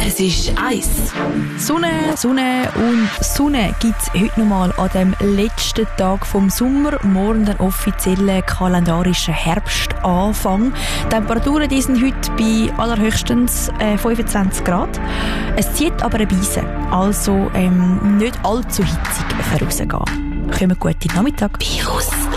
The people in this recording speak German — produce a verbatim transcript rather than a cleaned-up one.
Es ist eins. Sonne, Sonne und Sonne gibt es heute nochmal an dem letzten Tag vom Sommer. Morgen den offiziellen kalendarischen Herbstanfang. Die Temperaturen die sind heute bei allerhöchstens äh, fünfundzwanzig Grad. Es zieht aber ein bisschen, also ähm, nicht allzu hitzig vorausgehen. Kommen guten Nachmittag. Virus